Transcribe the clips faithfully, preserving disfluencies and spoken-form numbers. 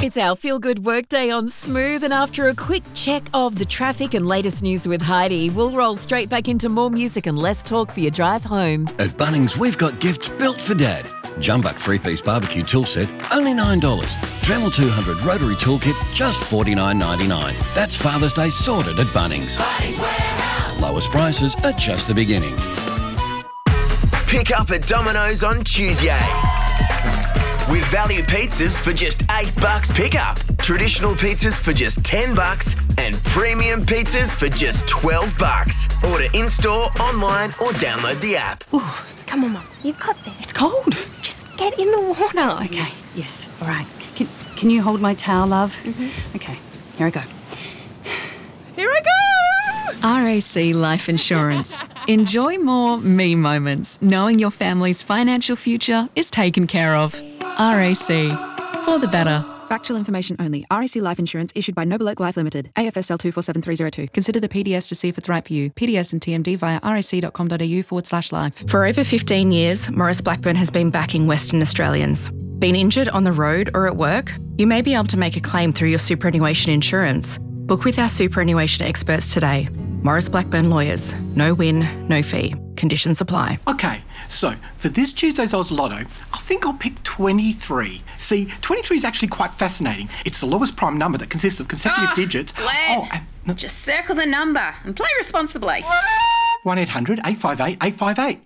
It's our feel-good workday on Smooth, and after a quick check of the traffic and latest news with Heidi, we'll roll straight back into more music and less talk for your drive home. At Bunnings, we've got gifts built for Dad. Jumbuck three-piece barbecue tool set, only nine dollars. Dremel two hundred rotary toolkit, just forty-nine ninety-nine. That's Father's Day sorted at Bunnings. Bunnings Warehouse. Lowest prices are just the beginning. Pick up at Domino's on Tuesday. With value pizzas for just eight bucks pickup, traditional pizzas for just ten bucks, and premium pizzas for just twelve bucks. Order in-store, online, or download the app. Ooh, come on, Mum. You've got this. It's cold. Just get in the water. Okay, yes, all right. Can, can you hold my towel, love? Mm-hmm. Okay, here I go. Here I go! R A C Life Insurance. Enjoy more me moments, knowing your family's financial future is taken care of. R A C. For the better. Factual information only. R A C Life Insurance issued by Noble Oak Life Limited. A F S L two four seven three zero two. Consider the P D S to see if it's right for you. P D S and T M D via rac.com.au forward slash life. For over fifteen years, Maurice Blackburn has been backing Western Australians. Been injured on the road or at work? You may be able to make a claim through your superannuation insurance. Book with our superannuation experts today. Maurice Blackburn Lawyers. No win, no fee. Conditions apply. Okay, so for this Tuesday's Oz Lotto, I think I'll pick twenty-three. See, twenty-three is actually quite fascinating. It's the lowest prime number that consists of consecutive oh, digits. Glenn, oh, and, no. just circle the number and play responsibly. one eight hundred eight five eight eight five eight.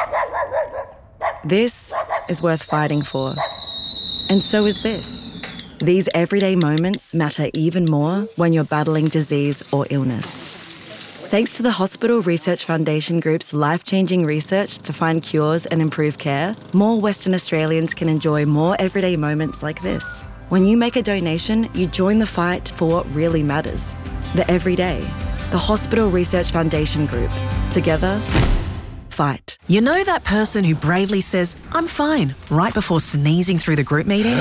This is worth fighting for. And so is this. These everyday moments matter even more when you're battling disease or illness. Thanks to the Hospital Research Foundation Group's life-changing research to find cures and improve care, more Western Australians can enjoy more everyday moments like this. When you make a donation, you join the fight for what really matters. The everyday. The Hospital Research Foundation Group. Together, fight. You know that person who bravely says, "I'm fine," right before sneezing through the group meeting?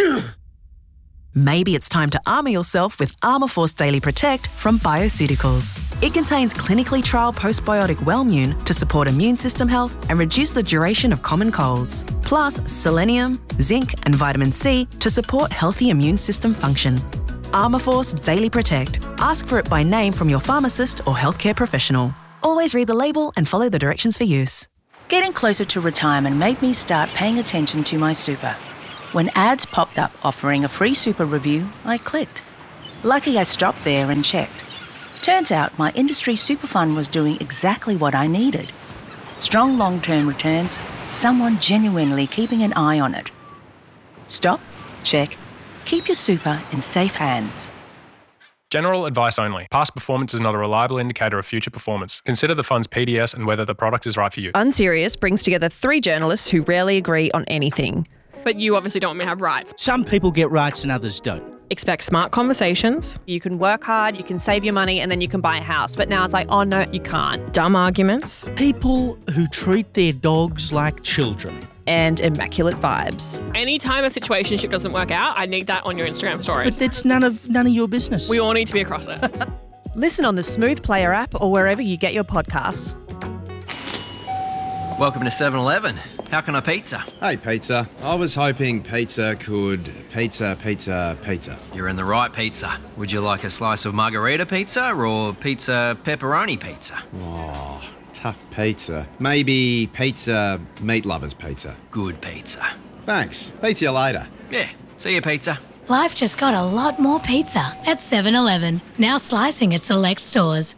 Maybe it's time to armour yourself with Armourforce Daily Protect from Bioceuticals. It contains clinically trialled postbiotic Wellmune to support immune system health and reduce the duration of common colds. Plus selenium, zinc and vitamin C to support healthy immune system function. Armourforce Daily Protect. Ask for it by name from your pharmacist or healthcare professional. Always read the label and follow the directions for use. Getting closer to retirement made me start paying attention to my super. When ads popped up offering a free super review, I clicked. Lucky I stopped there and checked. Turns out my industry super fund was doing exactly what I needed. Strong long-term returns, someone genuinely keeping an eye on it. Stop, check, keep your super in safe hands. General advice only. Past performance is not a reliable indicator of future performance. Consider the fund's P D S and whether the product is right for you. Unserious brings together three journalists who rarely agree on anything. But you obviously don't want me to have rights. Some people get rights and others don't. Expect smart conversations. You can work hard, you can save your money, and then you can buy a house. But now it's like, oh no, you can't. Dumb arguments. People who treat their dogs like children. And immaculate vibes. Anytime a situationship doesn't work out, I need that on your Instagram stories. But that's none of none of your business. We all need to be across it. Listen on the Smooth Player app or wherever you get your podcasts. Welcome to seven eleven. How can I pizza? Hey, pizza. I was hoping pizza could pizza, pizza, pizza. You're in the right pizza. Would you like a slice of margarita pizza or pizza pepperoni pizza? Oh, tough pizza. Maybe pizza meat lovers pizza. Good pizza. Thanks. Pizza you later. Yeah. See you, pizza. Life just got a lot more pizza at seven eleven. Now slicing at select stores.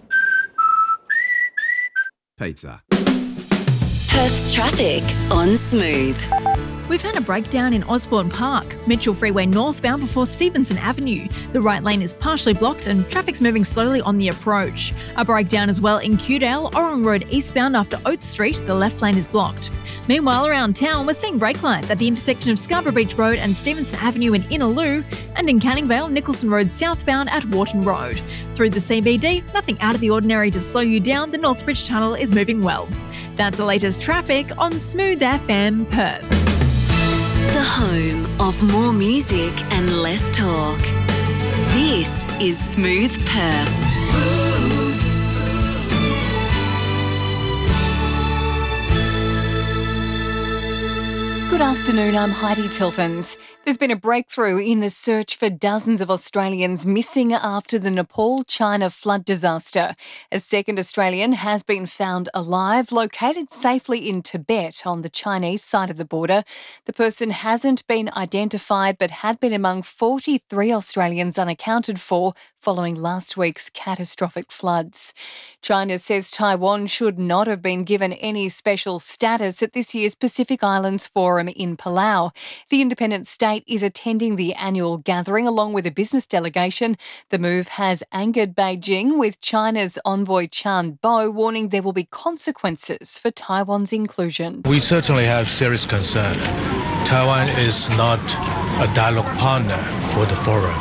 Pizza. Perth's traffic on Smooth. We've had a breakdown in Osborne Park, Mitchell Freeway northbound before Stevenson Avenue. The right lane is partially blocked and traffic's moving slowly on the approach. A breakdown as well in Cudale, Orong Road eastbound after Oates Street, the left lane is blocked. Meanwhile, around town, we're seeing brake lights at the intersection of Scarborough Beach Road and Stevenson Avenue in Innaloo, and in Canning Vale, Nicholson Road southbound at Wharton Road. Through the C B D, nothing out of the ordinary to slow you down. The Northbridge Tunnel is moving well. That's the latest traffic on Smooth F M Perth. The home of more music and less talk. This is Smooth Perth. Smooth. Good afternoon, I'm Heidi Tiltons. There's been a breakthrough in the search for dozens of Australians missing after the Nepal-China flood disaster. A second Australian has been found alive, located safely in Tibet on the Chinese side of the border. The person hasn't been identified but had been among forty-three Australians unaccounted for following last week's catastrophic floods. China says Taiwan should not have been given any special status at this year's Pacific Islands Forum in Palau. The independent state is attending the annual gathering along with a business delegation. The move has angered Beijing, with China's envoy Chan Bo warning there will be consequences for Taiwan's inclusion. We certainly have serious concern. Taiwan is not a dialogue partner for the forum.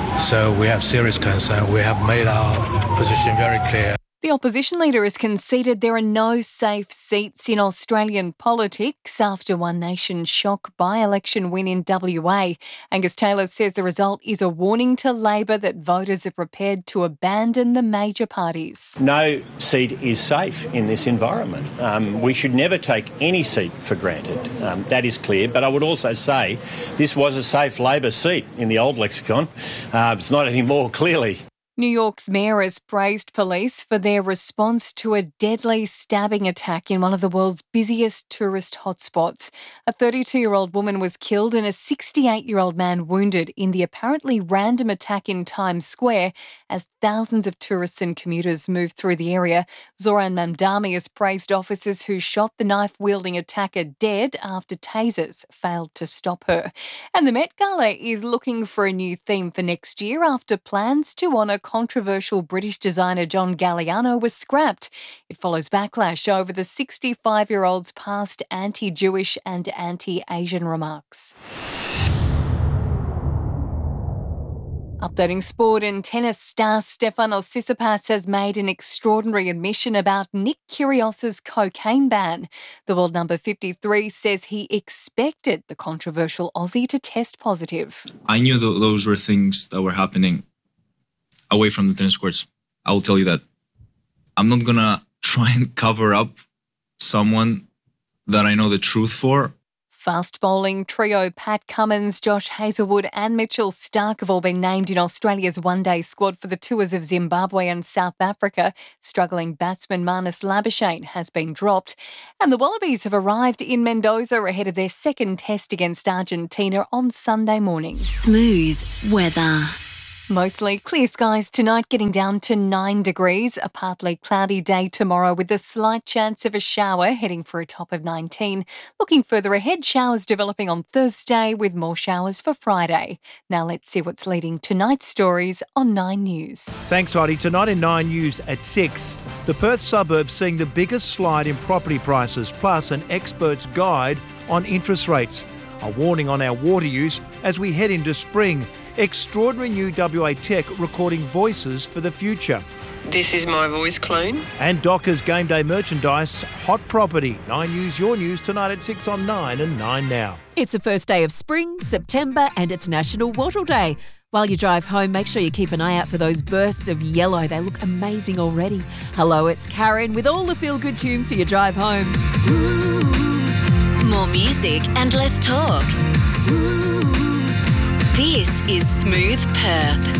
So we have serious concern. We have made our position very clear. The opposition leader has conceded there are no safe seats in Australian politics after One Nation's shock by-election win in W A. Angus Taylor says the result is a warning to Labor that voters are prepared to abandon the major parties. No seat is safe in this environment. Um, we should never take any seat for granted. Um, that is clear. But I would also say this was a safe Labor seat in the old lexicon. Uh, it's not anymore, clearly. New York's mayor has praised police for their response to a deadly stabbing attack in one of the world's busiest tourist hotspots. A thirty-two-year-old woman was killed and a sixty-eight-year-old man wounded in the apparently random attack in Times Square as thousands of tourists and commuters moved through the area. Zoran Mamdani has praised officers who shot the knife-wielding attacker dead after tasers failed to stop her. And the Met Gala is looking for a new theme for next year after plans to honour controversial British designer John Galliano was scrapped. It follows backlash over the sixty-five-year-old's past anti-Jewish and anti-Asian remarks. Updating sport, and tennis star Stefanos Tsitsipas has made an extraordinary admission about Nick Kyrgios's cocaine ban. The world number fifty-three says he expected the controversial Aussie to test positive. I knew th- those were things that were happening away from the tennis courts. I will tell you that. I'm not gonna try and cover up someone that I know the truth for. Fast bowling trio Pat Cummins, Josh Hazlewood and Mitchell Starc have all been named in Australia's one-day squad for the tours of Zimbabwe and South Africa. Struggling batsman Marnus Labuschagne has been dropped. And the Wallabies have arrived in Mendoza ahead of their second test against Argentina on Sunday morning. Smooth weather. Mostly clear skies tonight, getting down to nine degrees. A partly cloudy day tomorrow with a slight chance of a shower, heading for a top of nineteen. Looking further ahead, showers developing on Thursday with more showers for Friday. Now let's see what's leading tonight's stories on Nine News. Thanks, Heidi. Tonight in Nine News at six, the Perth suburbs seeing the biggest slide in property prices, plus an expert's guide on interest rates. A warning on our water use as we head into spring. Extraordinary new W A tech recording voices for the future. This is my voice clone. And Dockers game day merchandise, hot property. Nine News, your news tonight at six on Nine and Nine Now. It's the first day of spring, September, and it's National Wattle Day. While you drive home, make sure you keep an eye out for those bursts of yellow. They look amazing already. Hello, it's Karen with all the feel-good tunes for your drive home. More music and less talk. This is Smooth Perth.